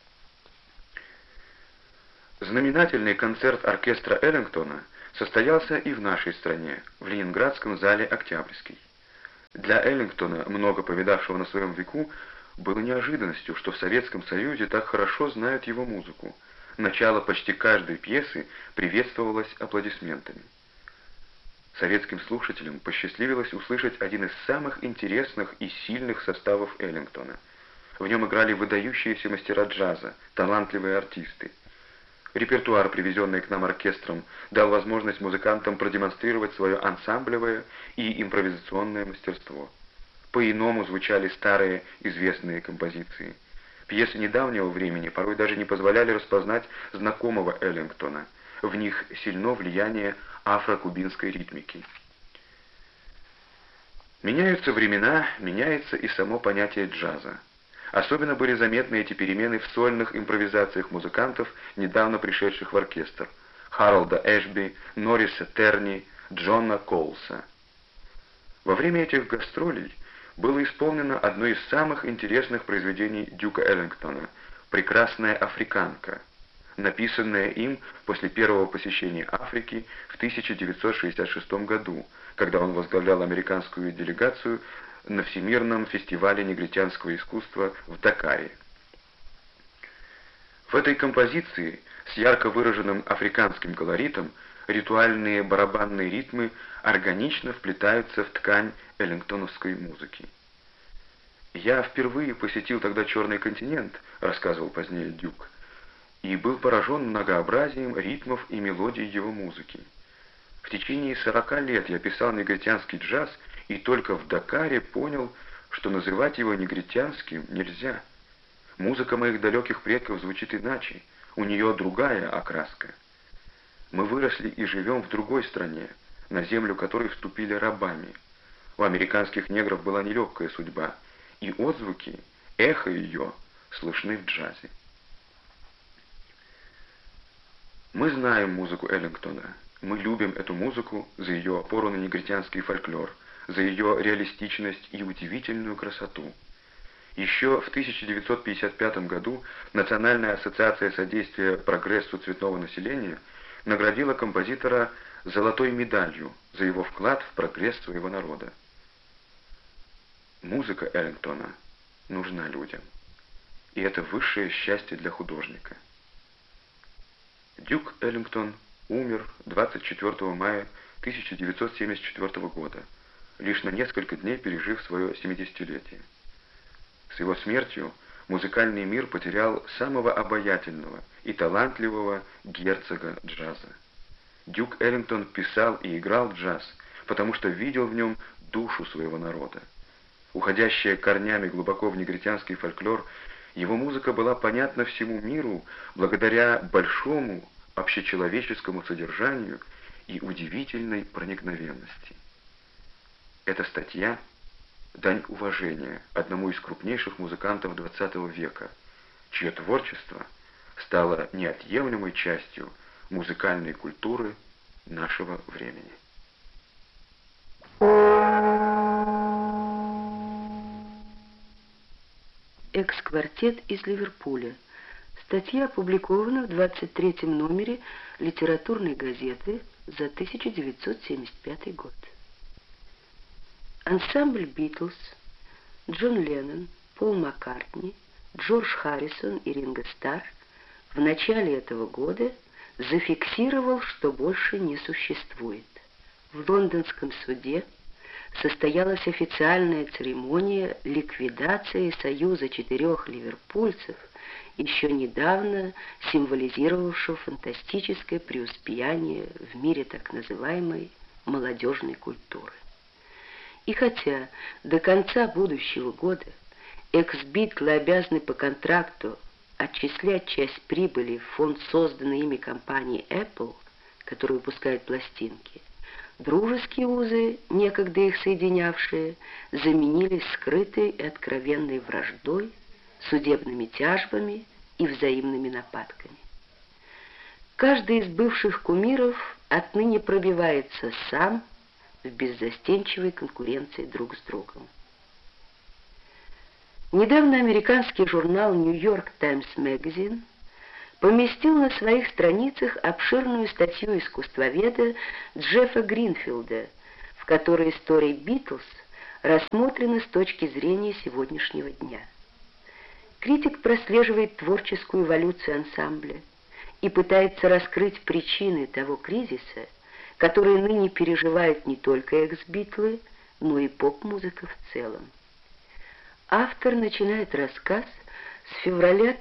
Знаменательный концерт оркестра Эллингтона состоялся и в нашей стране, в ленинградском зале «Октябрьский». Для Эллингтона, много повидавшего на своем веку, было неожиданностью, что в Советском Союзе так хорошо знают его музыку. Начало почти каждой пьесы приветствовалось аплодисментами. Советским слушателям посчастливилось услышать один из самых интересных и сильных составов Эллингтона. В нем играли выдающиеся мастера джаза, талантливые артисты. Репертуар, привезенный к нам оркестром, дал возможность музыкантам продемонстрировать свое ансамблевое и импровизационное мастерство. По-иному звучали старые известные композиции. Пьесы недавнего времени порой даже не позволяли распознать знакомого Эллингтона. В них сильно влияние афро-кубинской ритмики. Меняются времена, меняется и само понятие джаза. Особенно были заметны эти перемены в сольных импровизациях музыкантов, недавно пришедших в оркестр: Харолда Эшби, Норриса Терни, Джона Коулса. Во время этих гастролей было исполнено одно из самых интересных произведений Дюка Эллингтона «Прекрасная африканка», написанное им после первого посещения Африки в 1966 году, когда он возглавлял американскую делегацию на Всемирном фестивале негритянского искусства в Дакаре. В этой композиции с ярко выраженным африканским колоритом ритуальные барабанные ритмы органично вплетаются в ткань эллингтоновской музыки. «Я впервые посетил тогда Черный континент», — рассказывал позднее Дюк, и был поражен многообразием ритмов и мелодий его музыки. В течение 40 лет я писал негритянский джаз, и только в Дакаре понял, что называть его негритянским нельзя. Музыка моих далеких предков звучит иначе, у нее другая окраска. Мы выросли и живем в другой стране, на землю которой вступили рабами. У американских негров была нелегкая судьба, и отзвуки, эхо ее слышны в джазе. Мы знаем музыку Эллингтона. Мы любим эту музыку за ее опору на негритянский фольклор, за ее реалистичность и удивительную красоту. Еще в 1955 году Национальная ассоциация содействия прогрессу цветного населения наградила композитора золотой медалью за его вклад в прогресс своего народа. Музыка Эллингтона нужна людям, и это высшее счастье для художника. Дюк Эллингтон умер 24 мая 1974 года, лишь на несколько дней пережив свое 70-летие. С его смертью музыкальный мир потерял самого обаятельного и талантливого герцога джаза. Дюк Эллингтон писал и играл джаз, потому что видел в нем душу своего народа. Уходящая корнями глубоко в негритянский фольклор, его музыка была понятна всему миру благодаря большому общечеловеческому содержанию и удивительной проникновенности. Эта статья — дань уважения одному из крупнейших музыкантов XX века, чье творчество стало неотъемлемой частью музыкальной культуры нашего времени. Экс-квартет из Ливерпуля. Статья опубликована в 23-м номере литературной газеты за 1975 год. Ансамбль «Битлз», Джон Леннон, Пол Маккартни, Джордж Харрисон и Ринго Старр в начале этого года зафиксировал, что больше не существует. В лондонском суде состоялась официальная церемония ликвидации союза 4 ливерпульцев, еще недавно символизировавшего фантастическое преуспеяние в мире так называемой молодежной культуры. И хотя до конца будущего года экс-битлы обязаны по контракту отчислять часть прибыли в фонд созданной ими компании Apple, которая выпускает пластинки, дружеские узы, некогда их соединявшие, заменились скрытой и откровенной враждой, судебными тяжбами и взаимными нападками. Каждый из бывших кумиров отныне пробивается сам в беззастенчивой конкуренции друг с другом. Недавно американский журнал New York Times Magazine поместил на своих страницах обширную статью искусствоведа Джеффа Гринфилда, в которой история Битлз рассмотрена с точки зрения сегодняшнего дня. Критик прослеживает творческую эволюцию ансамбля и пытается раскрыть причины того кризиса, который ныне переживают не только экс-битлы, но и поп-музыка в целом. Автор начинает рассказ с февраля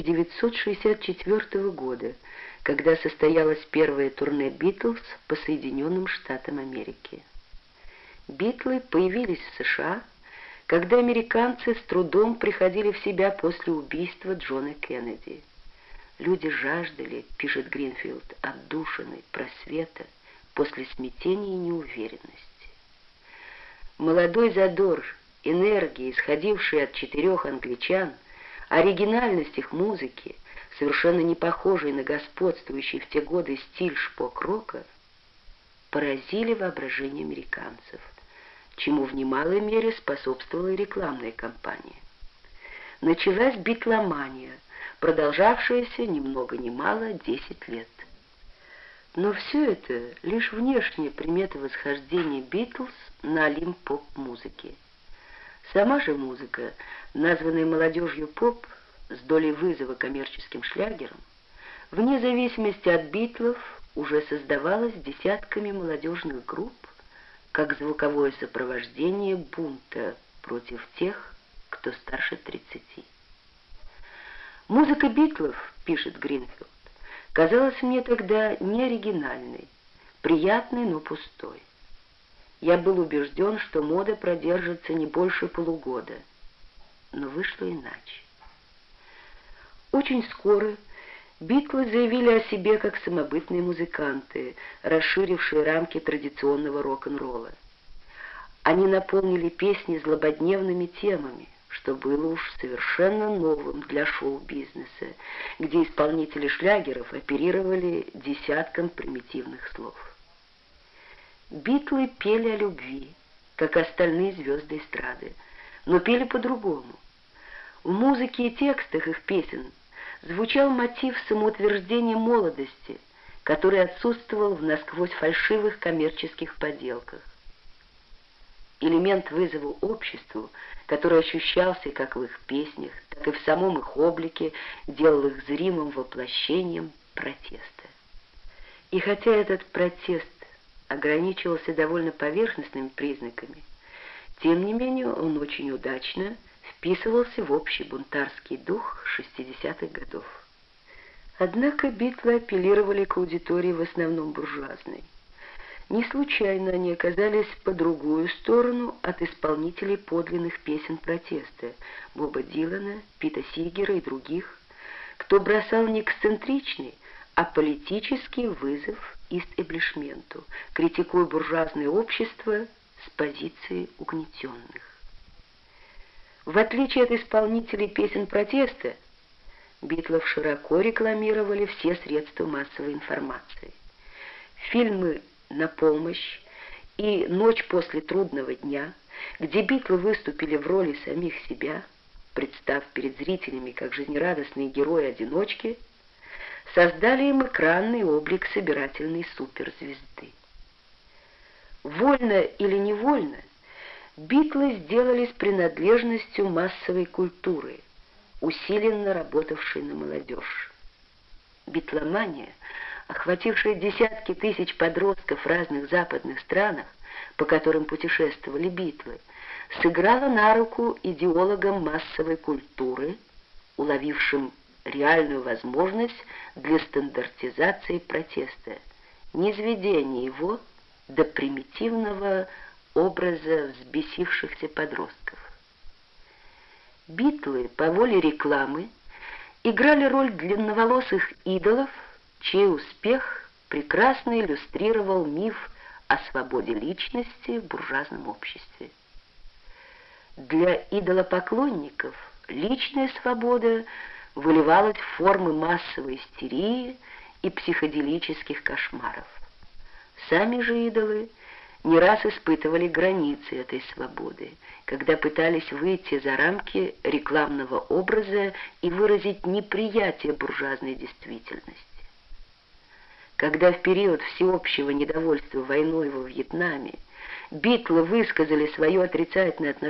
1964 года, когда состоялось первое турне «Битлз» по Соединенным Штатам Америки. «Битлы» появились в США, когда американцы с трудом приходили в себя после убийства Джона Кеннеди. «Люди жаждали, — пишет Гринфилд, — отдушины, просвета после смятения и неуверенности. Молодой задор, энергия, исходившая от 4 англичан, оригинальность их музыки, совершенно не похожий на господствующий в те годы стиль шпок-рока, поразили воображение американцев, чему в немалой мере способствовала и рекламная кампания. Началась битломания, продолжавшаяся ни много ни мало 10 лет. Но все это лишь внешняя примета восхождения Битлз на олимп поп-музыки. Сама же музыка, названная молодежью поп, с долей вызова коммерческим шлягером, вне зависимости от Битлов уже создавалась десятками молодежных групп, как звуковое сопровождение бунта против тех, кто старше 30. «Музыка Битлов, — пишет Гринфилд, — казалась мне тогда не оригинальной, приятной, но пустой. Я был убежден, что мода продержится не больше полугода, но вышло иначе. Очень скоро Битлы заявили о себе как самобытные музыканты, расширившие рамки традиционного рок-н-ролла. Они наполнили песни злободневными темами, что было уж совершенно новым для шоу-бизнеса, где исполнители шлягеров оперировали десятком примитивных слов. Битлы пели о любви, как остальные звезды эстрады, но пели по-другому. В музыке и текстах их песен звучал мотив самоутверждения молодости, который отсутствовал в насквозь фальшивых коммерческих поделках. Элемент вызова обществу, который ощущался как в их песнях, так и в самом их облике, делал их зримым воплощением протеста. И хотя этот протест ограничивался довольно поверхностными признаками, тем не менее он очень удачно вписывался в общий бунтарский дух 60-х годов. Однако Битлы апеллировали к аудитории в основном буржуазной. Не случайно они оказались по другую сторону от исполнителей подлинных песен протеста Боба Дилана, Пита Сигера и других, кто бросал не эксцентричный, а политический вызов истеблишменту, критикуя буржуазное общество с позиции угнетенных. В отличие от исполнителей песен протеста, Битлов широко рекламировали все средства массовой информации. Фильмы «На помощь» и «Ночь после трудного дня», где Битлы выступили в роли самих себя, представ перед зрителями как жизнерадостные герои-одиночки, создали им экранный облик собирательной суперзвезды. Вольно или невольно, Битлы сделались принадлежностью массовой культуры, усиленно работавшей на молодежь. Битломания, охватившая десятки тысяч подростков в разных западных странах, по которым путешествовали Битлы, сыграла на руку идеологам массовой культуры, уловившим реальную возможность для стандартизации протеста, низведения его до примитивного образа взбесившихся подростков. Битлы по воле рекламы играли роль длинноволосых идолов, чей успех прекрасно иллюстрировал миф о свободе личности в буржуазном обществе. Для идолопоклонников личная свобода выливалась в формы массовой истерии и психоделических кошмаров. Сами же идолы не раз испытывали границы этой свободы, когда пытались выйти за рамки рекламного образа и выразить неприятие буржуазной действительности. Когда в период всеобщего недовольства войной во Вьетнаме Битлы высказали свое отрицательное отношение